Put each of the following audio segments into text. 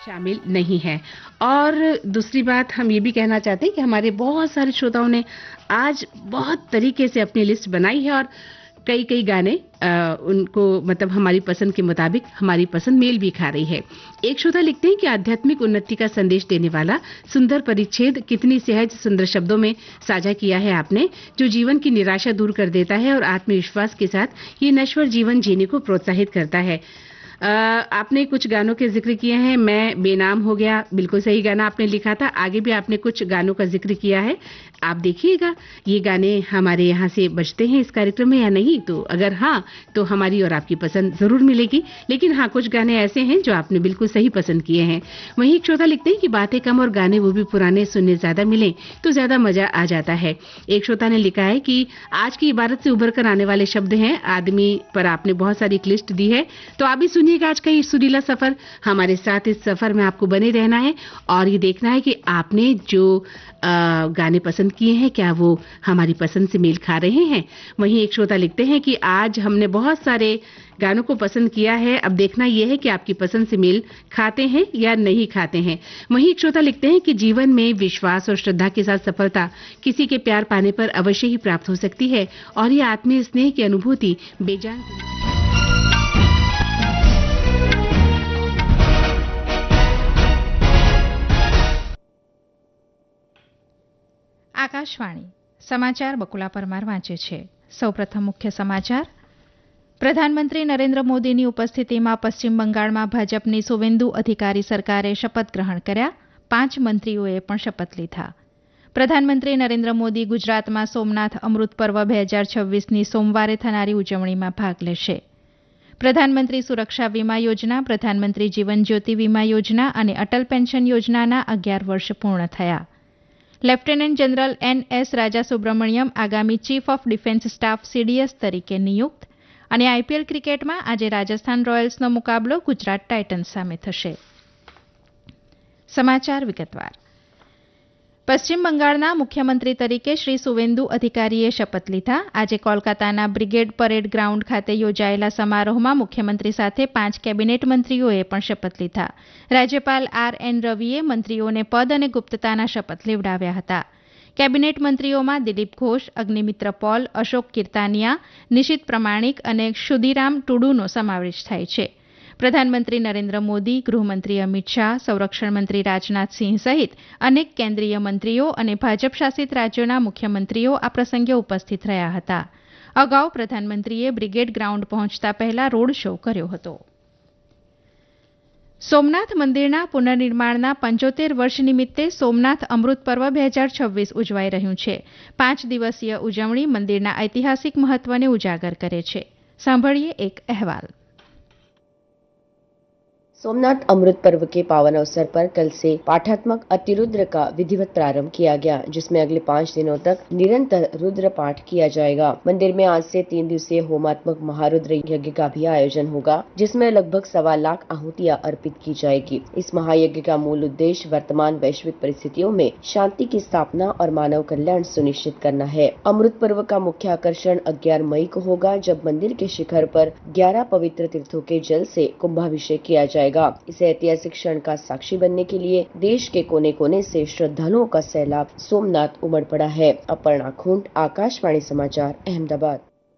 शामिल नहीं है। और दूसरी बात हम ये भी कहना चाहते हैं कि हमारे बहुत सारे श्रोताओं ने आज बहुत तरीके से अपनी लिस्ट बनाई है और कई कई गाने उनको मतलब हमारी पसंद के मुताबिक हमारी पसंद मेल भी खा रही है। एक श्रोता लिखते हैं कि आध्यात्मिक उन्नति का संदेश देने वाला सुंदर परिच्छेद कितनी सहज सुंदर शब्दों में साझा किया है आपने, जो जीवन की निराशा दूर कर देता है और आत्मविश्वास के साथ ये नश्वर जीवन जीने को प्रोत्साहित करता है। आपने कुछ गानों के जिक्र किए हैं, मैं बेनाम हो गया, बिल्कुल सही गाना आपने लिखा था। आगे भी आपने कुछ गानों का जिक्र किया है, आप देखिएगा ये गाने हमारे यहाँ से बजते हैं इस कार्यक्रम में या नहीं। तो अगर हाँ तो हमारी और आपकी पसंद जरूर मिलेगी, लेकिन हाँ कुछ गाने ऐसे हैं जो आपने बिल्कुल सही पसंद किए हैं। वहीं एक श्रोता लिखते हैं कि बातें कम और गाने वो भी पुराने सुनने ज्यादा मिले तो ज्यादा मजा आ जाता है। एक श्रोता ने लिखा है कि आज की इबारत से उभर कर आने वाले शब्द हैं आदमी, पर आपने बहुत सारी एक लिस्ट दी है, तो आप भी सुनिएगा आज का ये सुरीला सफर। हमारे साथ इस सफर में आपको बने रहना है और ये देखना है कि आपने जो गाने पसंद किए हैं क्या वो हमारी पसंद से मेल खा रहे हैं। वहीं एक श्रोता लिखते हैं कि आज हमने बहुत सारे गानों को पसंद किया है, अब देखना यह है कि आपकी पसंद से मेल खाते हैं या नहीं खाते हैं। वहीं एक श्रोता लिखते हैं कि जीवन में विश्वास और श्रद्धा के साथ सफलता किसी के प्यार पाने पर अवश्य ही प्राप्त हो सकती है और ये आत्मीय स्नेह की अनुभूति बेजान। આકાશવાણી સમાચાર બકુલા પરમાર વાંચે છે. સૌપ્રથમ મુખ્ય સમાચાર. પ્રધાનમંત્રી નરેન્દ્ર મોદીની ઉપસ્થિતિમાં પશ્ચિમ બંગાળમાં ભાજપની સુવેન્દુ અધિકારી સરકારે શપથ ગ્રહણ કર્યા. 5 મંત્રીઓએ પણ શપથ લીધા. પ્રધાનમંત્રી નરેન્દ્ર મોદી ગુજરાતમાં સોમનાથ અમૃત પર્વ 2026ની સોમવારે થનારી ઉજવણીમાં ભાગ લેશે. પ્રધાનમંત્રી સુરક્ષા વીમા યોજના, પ્રધાનમંત્રી જીવન જ્યોતિ વીમા યોજના અને અટલ પેન્શન યોજનાના 11 વર્ષ પૂર્ણ થયા. Lieutenant general એન.એસ. રાજા સુબ્રમણ્યમ આગામી chief of defence staff CDS તરીકે નિયુક્ત. અને આઈપીએલ ક્રિકેટમાં આજે રાજસ્થાન રોયલ્સનો મુકાબલો ગુજરાત ટાઇટન્સ સામે થશે. સમાચાર વિગતવાર. પશ્ચિમ બંગાળના મુખ્યમંત્રી તરીકે શ્રી સુવેન્દુ અધિકારીએ શપથ લીધા. આજે કોલકાતાના બ્રિગેડ પરેડ ગ્રાઉન્ડ ખાતે યોજાયેલા સમારોહમાં મુખ્યમંત્રી સાથે 5 કેબિનેટ મંત્રીઓએ પણ શપથ લીધા. રાજ્યપાલ આર.એન. રવિએ મંત્રીઓને પદ અને ગુપ્તતાના શપથ લેવડાવ્યા હતા. કેબિનેટ મંત્રીઓમાં દિલીપ ઘોષ, અગ્નિમિત્ર પોલ, અશોક કિર્તાનિયા, નિશિત પ્રમાણિક અને ક્ષુદીરામ ટુડુનો સમાવેશ થાય છે. પ્રધાનમંત્રી નરેન્દ્ર મોદી, ગૃહમંત્રી અમિત શાહ, સંરક્ષણ મંત્રી રાજનાથ સિંહ સહિત અનેક કેન્દ્રીય મંત્રીઓ અને ભાજપ શાસિત રાજ્યોના મુખ્યમંત્રીઓ આ પ્રસંગે ઉપસ્થિત રહ્યા હતા. અગાઉ પ્રધાનમંત્રીએ બ્રિગેડ ગ્રાઉન્ડ પહોંચતા પહેલા રોડ શો કર્યો હતો. સોમનાથ મંદિરના પુનર્નિર્માણના 75 વર્ષ નિમિત્તે સોમનાથ અમૃત પર્વ 2026 ઉજવાઈ રહ્યું છે. 5 દિવસીય ઉજવણી મંદિરના ઐતિહાસિક મહત્વને ઉજાગર કરે છે. સાંભળીએ એક અહેવાલ. सोमनाथ अमृत पर्व के पावन अवसर पर कल से पाठात्मक अतिरुद्र का विधिवत प्रारंभ किया गया, जिसमें अगले 5 दिनों तक निरंतर रुद्र पाठ किया जाएगा. मंदिर में आज से 3 दिवसीय होमात्मक महारुद्र यज्ञ का भी आयोजन होगा, जिसमें लगभग 1.25 लाख आहुतियां अर्पित की जाएगी. इस महायज्ञ का मूल उद्देश्य वर्तमान वैश्विक परिस्थितियों में शांति की स्थापना और मानव कल्याण सुनिश्चित करना है. अमृत पर्व का मुख्य आकर्षण 11 मई को होगा, जब मंदिर के शिखर पर 11 पवित्र तीर्थों के जल से कुंभाभिषेक किया जाएगा. इसे ऐतिहासिक क्षण का साक्षी बनने के लिए देश के कोने कोने से श्रद्धालुओं का सैलाब सोमनाथ उमड़ पड़ा है. अपर्णा खूंट, आकाशवाणी समाचार, अहमदाबाद.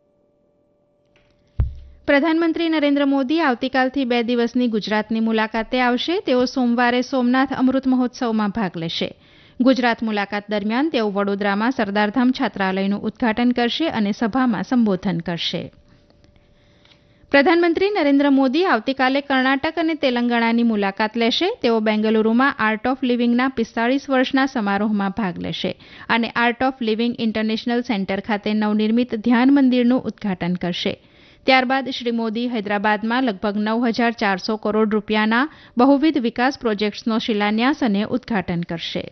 પ્રધાનમંત્રી નરેન્દ્ર મોદી આવતીકાલથી 2 દિવસની ગુજરાતની મુલાકાતે આવશે. તેઓ સોમવારે સોમનાથ અમૃત મહોત્સવમાં ભાગ લેશે. ગુજરાત મુલાકાત દરમિયાન તેઓ વડોદરામાં સરદારધામ છાત્રાલયનું ઉદ્ઘાટન કરશે અને સભામાં સંબોધન કરશે. પ્રધાનમંત્રી નરેન્દ્ર મોદી આવતીકાલે કર્ણાટક અને તેલંગાણાની મુલાકાત લેશે. તેઓ બેંગલુરુમાં આર્ટ ઓફ લિવિંગના 45 વર્ષના સમારોહમાં ભાગ લેશે અને art of living international centre ખાતે નવનિર્મિત ધ્યાન મંદિરનું ઉદ્ઘાટન કરશે. ત્યારબાદ શ્રી મોદી હૈદરાબાદમાં લગભગ 9,400 કરોડ રૂપિયાના બહુવિધ વિકાસ પ્રોજેક્ટ્સનો શિલાન્યાસ અને ઉદ્ઘાટન કરશે.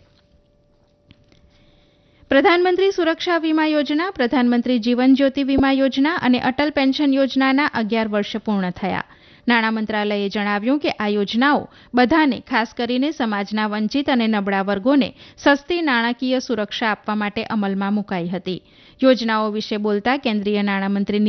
પ્રધાનમંત્રી સુરક્ષા વીમા યોજના, પ્રધાનમંત્રી જીવન જ્યોતિ વીમા યોજના અને અટલ પેન્શન યોજનાના 11 વર્ષ પૂર્ણ થયા. નાણાં મંત્રાલયે જણાવ્યું કે આ યોજનાઓ બધાને, ખાસ કરીને સમાજના વંચિત અને નબળા વર્ગોને સસ્તી નાણાકીય સુરક્ષા આપવા માટે અમલમાં મુકાઈ હતી. યોજનાઓ વિશે બોલતા કેન્દ્રીય નાણામંત્રી